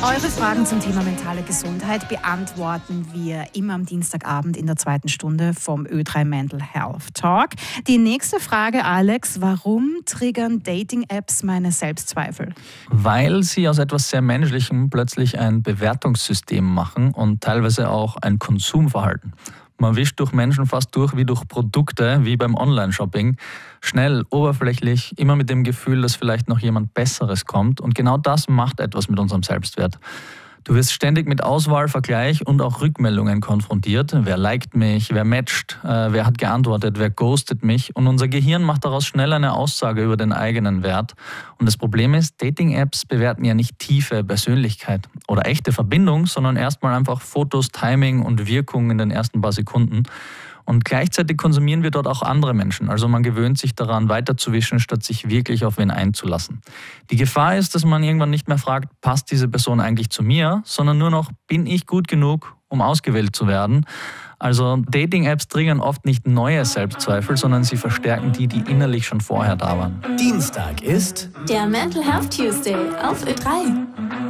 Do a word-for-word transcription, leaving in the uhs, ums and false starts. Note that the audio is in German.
Eure Fragen zum Thema mentale Gesundheit beantworten wir immer am Dienstagabend in der zweiten Stunde vom Ö drei Mental Health Talk. Die nächste Frage, Alex: Warum triggern Dating-Apps meine Selbstzweifel? Weil sie aus etwas sehr Menschlichem plötzlich ein Bewertungssystem machen und teilweise auch ein Konsumverhalten. Man wischt durch Menschen fast durch wie durch Produkte, wie beim Online-Shopping. Schnell, oberflächlich, immer mit dem Gefühl, dass vielleicht noch jemand Besseres kommt. Und genau das macht etwas mit unserem Selbstwert. Du wirst ständig mit Auswahl, Vergleich und auch Rückmeldungen konfrontiert. Wer liked mich, wer matcht, äh, wer hat geantwortet, wer ghostet mich. Und unser Gehirn macht daraus schnell eine Aussage über den eigenen Wert. Und das Problem ist, Dating-Apps bewerten ja nicht tiefe Persönlichkeit oder echte Verbindung, sondern erstmal einfach Fotos, Timing und Wirkung in den ersten paar Sekunden. Und gleichzeitig konsumieren wir dort auch andere Menschen. Also man gewöhnt sich daran, weiterzuwischen, statt sich wirklich auf wen einzulassen. Die Gefahr ist, dass man irgendwann nicht mehr fragt, passt diese Person eigentlich zu mir, sondern nur noch, bin ich gut genug, um ausgewählt zu werden? Also Dating-Apps triggern oft nicht neue Selbstzweifel, sondern sie verstärken die, die innerlich schon vorher da waren. Dienstag ist der Mental Health Tuesday auf Ö drei.